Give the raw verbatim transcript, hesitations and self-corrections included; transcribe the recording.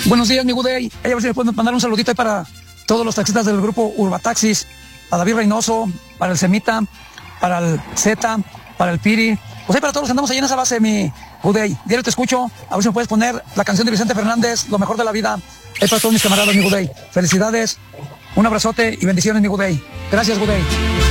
Buenos días, mi Gudey. A ver si me pueden mandar un saludito ahí para todos los taxistas del grupo Urbataxis, a David Reynoso, para el Semita, para el Z, para el Piri. Pues ahí para todos los que andamos ahí en esa base, mi Gudey. Diario te escucho. A ver si me puedes poner la canción de Vicente Fernández, Lo Mejor de la Vida. Ahí para todos mis camaradas, mi Gudey. Felicidades, un abrazote y bendiciones, mi Gudey. Gracias, Gudey.